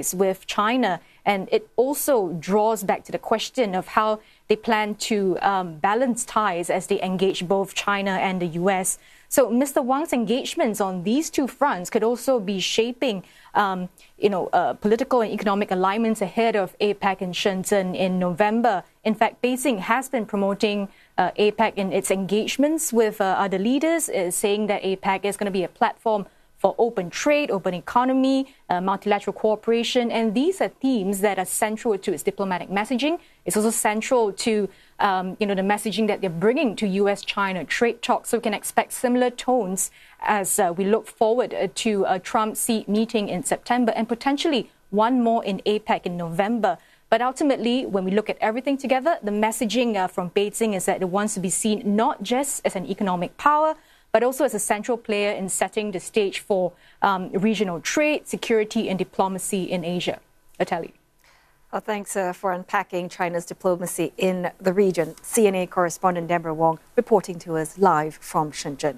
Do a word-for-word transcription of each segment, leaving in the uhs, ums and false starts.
ties with China. And it also draws back to the question of how they plan to um, balance ties as they engage both China and the U S. So Mister Wang's engagements on these two fronts could also be shaping, um, you know, uh, political and economic alignments ahead of APEC in Shenzhen in November. In fact, Beijing has been promoting uh, APEC in its engagements with uh, other leaders, uh, saying that APEC is going to be a platform for open trade, open economy, uh, multilateral cooperation. And these are themes that are central to its diplomatic messaging. It's also central to, um, you know, the messaging that they're bringing to U S China trade talks. So we can expect similar tones as uh, we look forward uh, to a Trump-Xi meeting in September and potentially one more in APEC in November. But ultimately, when we look at everything together, the messaging uh, from Beijing is that it wants to be seen not just as an economic power, but also as a central player in setting the stage for um, regional trade, security, and diplomacy in Asia. Ateli. Well, thanks uh, for unpacking China's diplomacy in the region. C N A correspondent Deborah Wong reporting to us live from Shenzhen.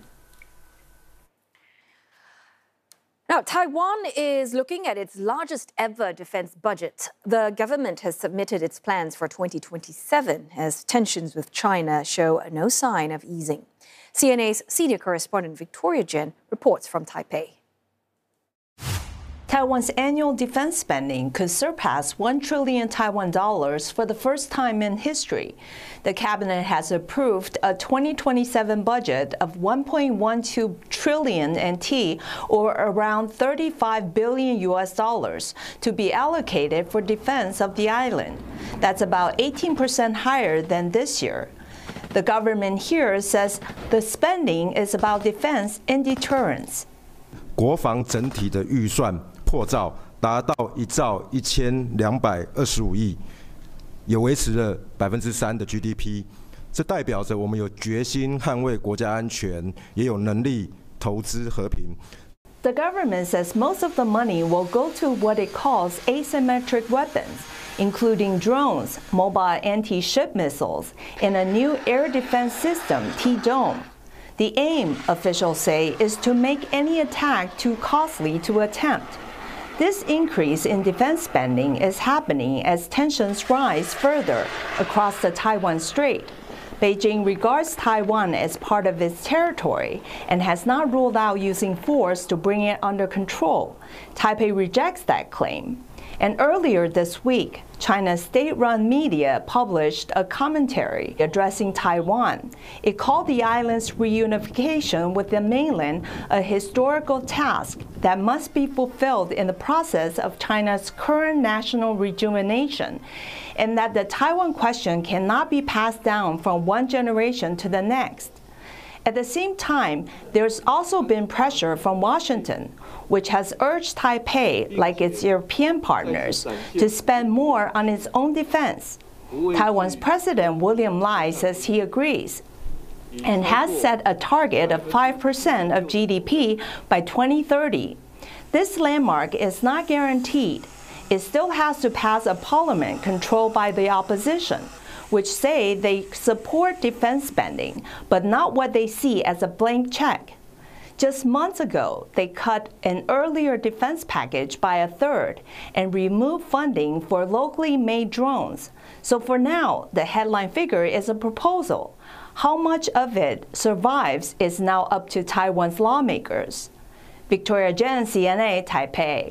Now, Taiwan is looking at its largest ever defense budget. The government has submitted its plans for twenty twenty-seven as tensions with China show no sign of easing. C N A's senior correspondent Victoria Jen reports from Taipei. Taiwan's annual defense spending could surpass one trillion Taiwan dollars for the first time in history. The cabinet has approved a twenty twenty-seven budget of one point one two trillion N T, or around thirty-five billion U S dollars, to be allocated for defense of the island. That's about eighteen percent higher than this year. The government here says the spending is about defense and deterrence. 国防整体的预算破兆，达到一兆一千两百二十五亿，也维持了百分之三的 G D P。这代表着我们有决心捍卫国家安全，也有能力投资和平。 The government says most of the money will go to what it calls asymmetric weapons, including drones, mobile anti-ship missiles, and a new air defense system, T-Dome. The aim, officials say, is to make any attack too costly to attempt. This increase in defense spending is happening as tensions rise further across the Taiwan Strait. Beijing regards Taiwan as part of its territory and has not ruled out using force to bring it under control. Taipei rejects that claim. And earlier this week, China's state-run media published a commentary addressing Taiwan. It called the island's reunification with the mainland a historical task that must be fulfilled in the process of China's current national rejuvenation, and that the Taiwan question cannot be passed down from one generation to the next. At the same time, there's also been pressure from Washington, which has urged Taipei, like its European partners, to spend more on its own defense. Taiwan's President William Lai says he agrees and has set a target of five percent of G D P by twenty thirty. This landmark is not guaranteed. It still has to pass a parliament controlled by the opposition, which say they support defense spending, but not what they see as a blank check. Just months ago, they cut an earlier defense package by a third and removed funding for locally made drones. So for now, the headline figure is a proposal. How much of it survives is now up to Taiwan's lawmakers. Victoria Jen, C N A, Taipei.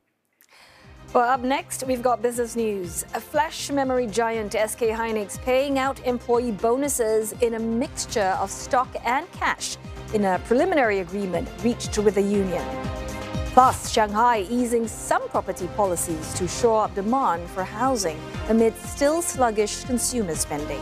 Well, up next, we've got business news. A flash memory giant S K Hynix paying out employee bonuses in a mixture of stock and cash in a preliminary agreement reached with the union. Plus, Shanghai easing some property policies to shore up demand for housing amid still sluggish consumer spending.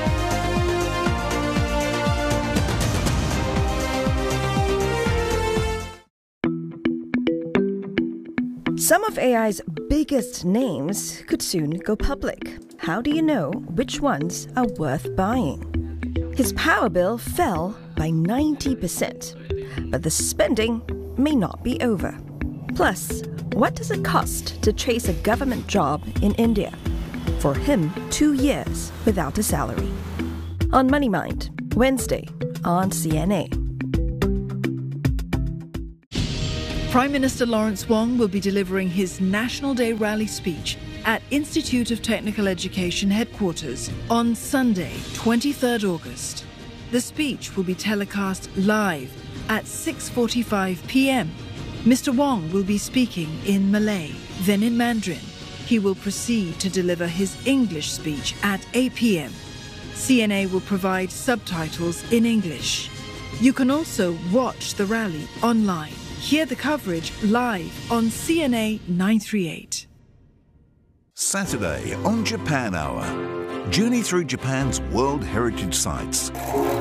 Some of A I's biggest names could soon go public. How do you know which ones are worth buying? His power bill fell by ninety percent, but the spending may not be over. Plus, what does it cost to chase a government job in India? For him, two years without a salary. On Money Mind, Wednesday on C N A. Prime Minister Lawrence Wong will be delivering his National Day rally speech at Institute of Technical Education headquarters on Sunday, twenty-third August. The speech will be telecast live at six forty-five p m Mister Wong will be speaking in Malay, then in Mandarin. He will proceed to deliver his English speech at eight p m C N A will provide subtitles in English. You can also watch the rally online. Hear the coverage live on C N A nine thirty-eight. Saturday on Japan Hour. Journey through Japan's World Heritage Sites,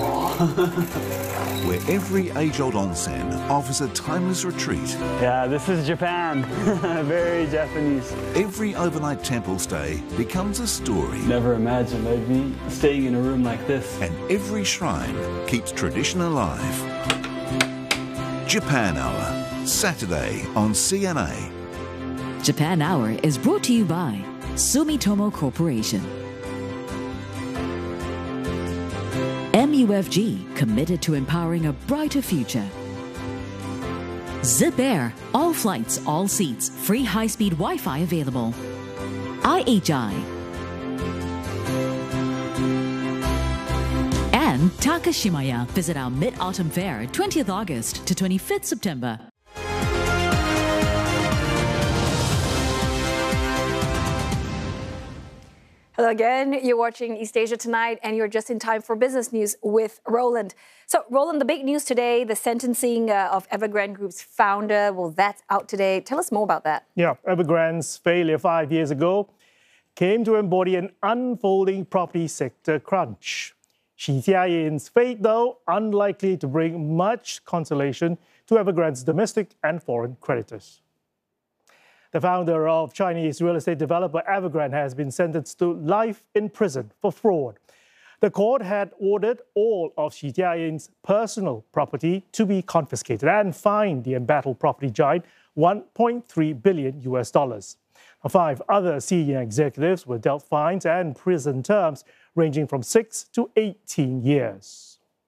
where every age-old onsen offers a timeless retreat. Yeah, this is Japan. Very Japanese. Every overnight temple stay becomes a story. Never imagined I'd be staying in a room like this. And every shrine keeps tradition alive. Japan Hour, Saturday on C N A. Japan Hour is brought to you by Sumitomo Corporation. M U F G, committed to empowering a brighter future. Zip Air, all flights, all seats, free high-speed Wi-Fi available. I H I. And Takashimaya, visit our Mid-Autumn Fair, twentieth August to twenty-fifth September. Hello again. You're watching East Asia Tonight, and you're just in time for business news with Roland. So, Roland, the big news today, the sentencing uh, of Evergrande Group's founder, well, that's out today. Tell us more about that. Yeah, Evergrande's failure five years ago came to embody an unfolding property sector crunch. Xi Jiayin's fate, though, unlikely to bring much consolation to Evergrande's domestic and foreign creditors. The founder of Chinese real estate developer Evergrande has been sentenced to life in prison for fraud. The court had ordered all of Xi Jiayin's personal property to be confiscated and fined the embattled property giant one point three billion U S dollars. Five other senior executives were dealt fines and prison terms ranging from six to eighteen years.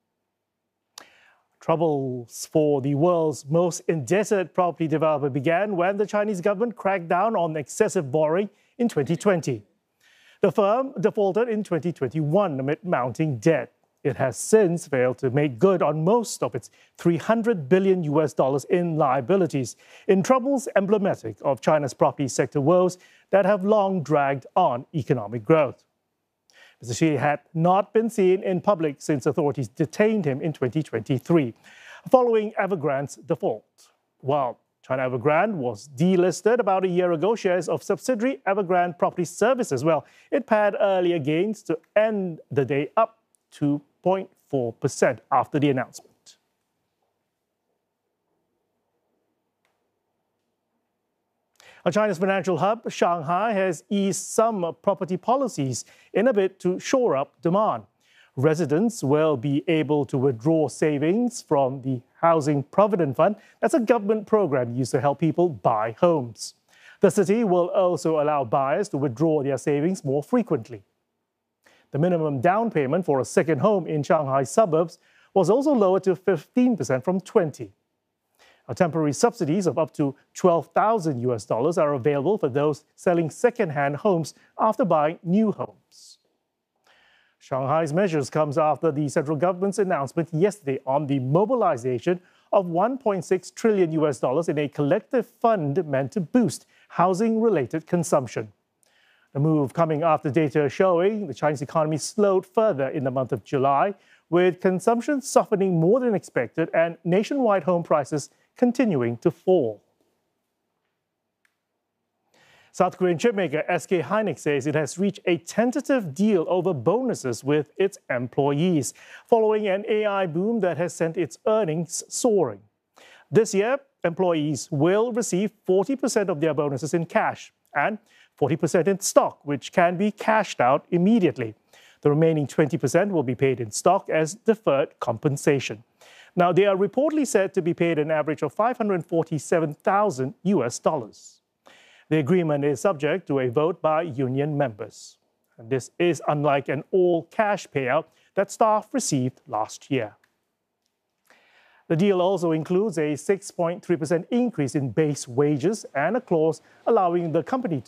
Troubles for the world's most indebted property developer began when the Chinese government cracked down on excessive borrowing in twenty twenty. The firm defaulted in twenty twenty-one amid mounting debt. It has since failed to make good on most of its three hundred billion U S dollars in liabilities, in troubles emblematic of China's property sector woes that have long dragged on economic growth. Mister Xi had not been seen in public since authorities detained him in twenty twenty-three, following Evergrande's default. While China Evergrande was delisted about a year ago, shares of subsidiary Evergrande Property Services, well, it pared earlier gains to end the day up two point four percent after the announcement. China's financial hub, Shanghai, has eased some property policies in a bid to shore up demand. Residents will be able to withdraw savings from the Housing Provident Fund. That's a government program used to help people buy homes. The city will also allow buyers to withdraw their savings more frequently. The minimum down payment for a second home in Shanghai suburbs was also lowered to fifteen percent from twenty percent. Temporary subsidies of up to twelve thousand U S dollars are available for those selling second-hand homes after buying new homes. Shanghai's measures comes after the central government's announcement yesterday on the mobilization of one point six trillion U S dollars in a collective fund meant to boost housing-related consumption. The move coming after data showing the Chinese economy slowed further in the month of July, with consumption softening more than expected and nationwide home prices continuing to fall. South Korean chipmaker S K Hynix says it has reached a tentative deal over bonuses with its employees, following an A I boom that has sent its earnings soaring. This year, employees will receive forty percent of their bonuses in cash and forty percent in stock, which can be cashed out immediately. The remaining twenty percent will be paid in stock as deferred compensation. Now, they are reportedly said to be paid an average of five hundred forty-seven thousand U S dollars. The agreement is subject to a vote by union members. And this is unlike an all-cash payout that staff received last year. The deal also includes a six point three percent increase in base wages and a clause allowing the company